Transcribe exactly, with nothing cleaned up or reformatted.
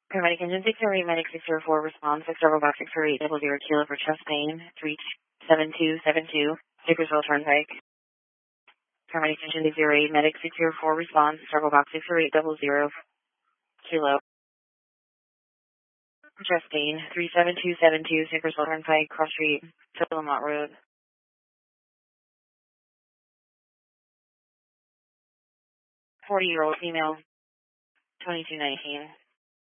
Paramedic engine six zero eight, medic six zero four, response, six double box six zero eight, double zero kilo for chest pain, three seven two seven two, Dickersville Turnpike. Paramedic engine six zero eight, medic six zero four, response, double box six zero eight, double zero kilo. Chest pain, three seven two seven two, Dickersville Turnpike, Cross Street, Philmont Road. forty-year-old female, twenty-two nineteen.